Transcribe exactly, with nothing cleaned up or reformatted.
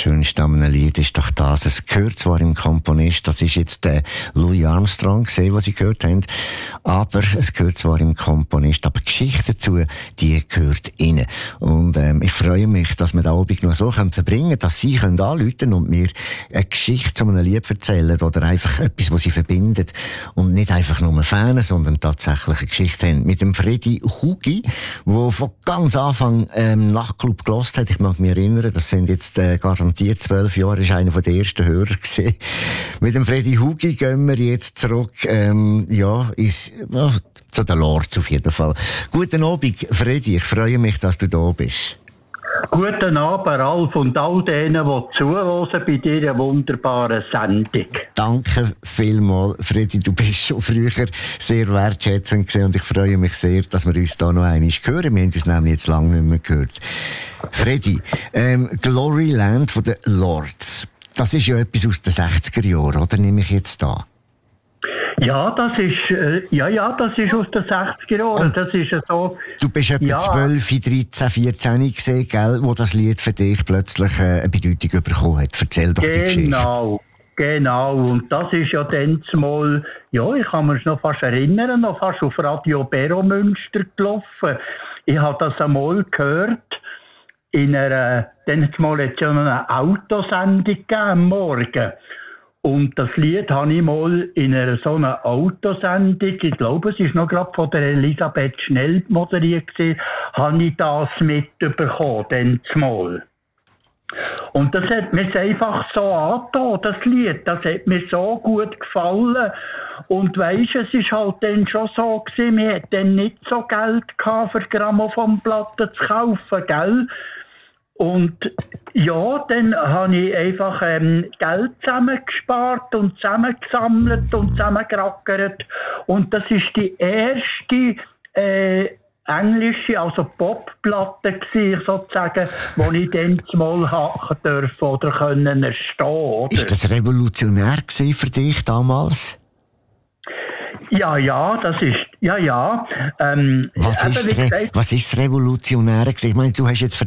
Schönste an einem Lied ist doch das. Es gehört zwar im Komponist, das ist jetzt der Louis Armstrong, gesehen, was Sie gehört haben, aber es gehört zwar im Komponist, aber die Geschichte dazu, die gehört Ihnen. Und ähm, ich freue mich, dass wir den Abend noch so können verbringen können, dass Sie können anrufen und mir eine Geschichte zu einem Lied erzählen oder einfach etwas, was Sie verbindet und nicht einfach nur Fans, sondern tatsächlich eine Geschichte haben. Mit dem Freddy Hugi, der von ganz Anfang ähm, Nachtclub gelost hat. Ich mag mich erinnern, das sind jetzt äh, garantiert zwölf Jahre, ist einer der ersten Hörer gewesen. Mit dem Freddy Hugi gehen wir jetzt zurück, ähm, ja, ins, ja, zu den Lords auf jeden Fall. Guten Abend, Freddy, ich freue mich, dass du da bist. Guten Abend, Ralf, und all denen, die zuhören bei dieser wunderbaren Sendung. Danke vielmals, Freddy. Du bist schon früher sehr wertschätzend gewesen und ich freue mich sehr, dass wir uns da noch einmal hören. Wir haben uns nämlich jetzt lange nicht mehr gehört. Freddy, ähm, Glory Land von den Lords. Das ist ja etwas aus den sechziger Jahren, oder? Nehme ich jetzt da? Ja, das ist, äh, ja, ja, das ist aus den sechziger Jahren. Das ist ja so. Du bist etwa ja. zwölf, dreizehn, vierzehn gesehen, gell, wo das Lied für dich plötzlich äh, eine Bedeutung bekommen hat. Erzähl doch genau, die Geschichte. Genau, genau. Und das ist ja dann mal, ja, ich kann mich noch fast erinnern, noch fast auf Radio Beromünster gelaufen. Ich habe das einmal gehört, in einer, dann mal jetzt ja eine Autosendung gegeben am Morgen. Und das Lied habe ich mal in einer so einer Autosendung, ich glaube, es ist noch gerade von der Elisabeth Schnell moderiert gewesen, habe ich das mitbekommen, dann mal. Und das hat mir einfach so angetan, das Lied, das hat mir so gut gefallen. Und weisst, es ist halt dann schon so gewesen, wir hatten dann nicht so Geld gehabt, für Grammophonplatten zu kaufen, gell? Und ja, dann habe ich einfach ähm, Geld zusammengespart und zusammengesammelt und zusammengerackert. Und das ist die erste äh, englische, also Popplatte gewesen, sozusagen, wo ich dann mal hacken dürfen oder können erstehen. Oder? Ist das revolutionär gewesen für dich damals? Ja, ja, das ist, ja, ja. Ähm, was, ist eben, Re- was ist das Revolutionäre gewesen? Ich meine, du hast jetzt